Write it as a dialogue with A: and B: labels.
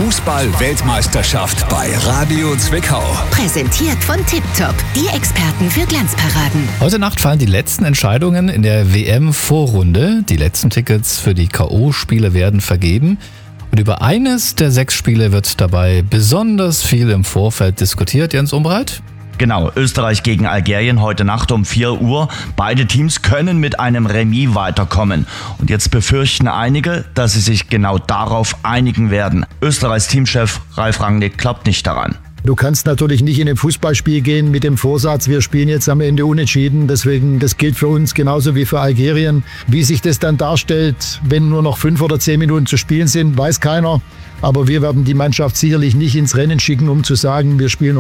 A: Fußball-Weltmeisterschaft bei Radio Zwickau.
B: Präsentiert von Tiptop, die Experten für Glanzparaden.
C: Heute Nacht fallen die letzten Entscheidungen in der WM-Vorrunde. Die letzten Tickets für die K.O.-Spiele werden vergeben. Und über eines der 6 Spiele wird dabei besonders viel im Vorfeld diskutiert. Jens Umbreit?
D: Genau, Österreich gegen Algerien heute Nacht um 4 Uhr. Beide Teams können mit einem Remis weiterkommen. Und jetzt befürchten einige, dass sie sich genau darauf einigen werden. Österreichs Teamchef Ralf Rangnick glaubt nicht daran.
E: Du kannst natürlich nicht in ein Fußballspiel gehen mit dem Vorsatz, wir spielen jetzt am Ende unentschieden. Deswegen, das gilt für uns genauso wie für Algerien. Wie sich das dann darstellt, wenn nur noch 5 oder 10 Minuten zu spielen sind, weiß keiner. Aber wir werden die Mannschaft sicherlich nicht ins Rennen schicken, um zu sagen, wir spielen